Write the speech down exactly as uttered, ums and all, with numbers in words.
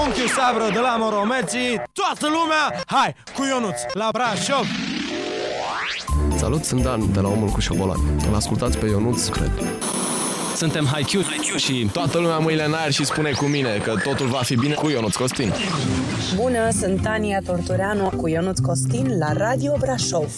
Unchiul Sabră de la Moromeții. Toată lumea, hai, cu Ionuț, la Brașov. Salut, sunt Dan, de la Omul cu Șobolan. Îl ascultați pe Ionuț, cred. Suntem H Q și toată lumea mâinile în aer și spune cu mine că totul va fi bine cu Ionuț Costin. Bună, sunt Tania Tortoreanu cu Ionuț Costin la Radio Brașov.